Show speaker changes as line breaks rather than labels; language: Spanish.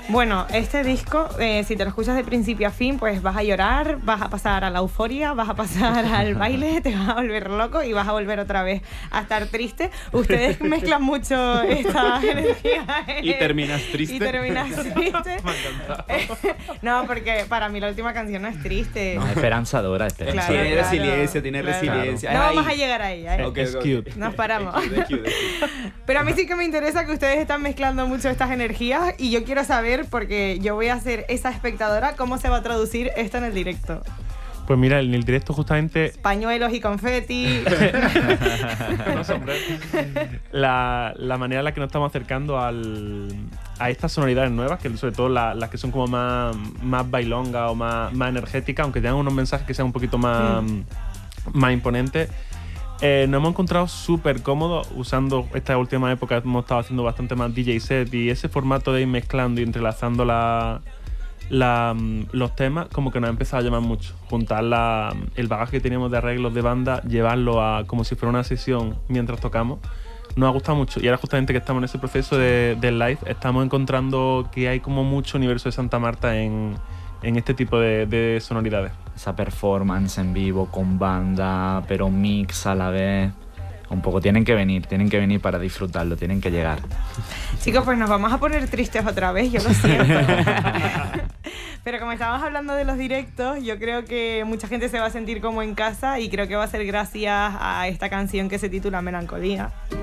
Bueno, este disco, si te lo escuchas de principio a fin, pues vas a llorar, vas a pasar a la euforia, vas a pasar al baile, te vas a volver loco y vas a volver otra vez a estar triste. Ustedes mezclan mucho esta energía.
Y terminas triste.
Y terminas triste.
Me ha encantado.
No, porque para mí la última canción no es triste.
No, esperanzadora, esperanzadora.
Claro,
Tiene
claro.
resiliencia, tiene
Claro.
resiliencia.
No
Ay.
vamos a llegar ahí, ¿eh?
Ok,
Es
ok,
cute.
ok.
Nos paramos.
Es cute, es cute.
Pero a mí sí que me interesa que ustedes están mezclando mucho estas energías y yo quiero saber, porque yo voy a ser esa espectadora, cómo se va a traducir esto en el directo.
Pues mira, en el directo justamente
Pañuelos y confeti.
no, hombre. La manera en la que nos estamos acercando a estas sonoridades nuevas, que sobre todo las que son como más bailongas o más energéticas, aunque tengan unos mensajes que sean un poquito más imponentes, nos hemos encontrado súper cómodos usando esta última época. Hemos estado haciendo bastante más DJ set y ese formato de ir mezclando y entrelazando los temas como que nos ha empezado a llamar mucho. Juntar el bagaje que teníamos de arreglos de banda, llevarlo a como si fuera una sesión mientras tocamos, nos ha gustado mucho. Y ahora justamente que estamos en ese proceso del live, estamos encontrando que hay como mucho universo de Santa Marta en este tipo de sonoridades.
Esa performance en vivo con banda, pero mix a la vez. Un poco tienen que venir para disfrutarlo, tienen que llegar.
Chicos, pues nos vamos a poner tristes otra vez, yo lo siento. Pero como estábamos hablando de los directos, yo creo que mucha gente se va a sentir como en casa y creo que va a ser gracias a esta canción que se titula Melancolía.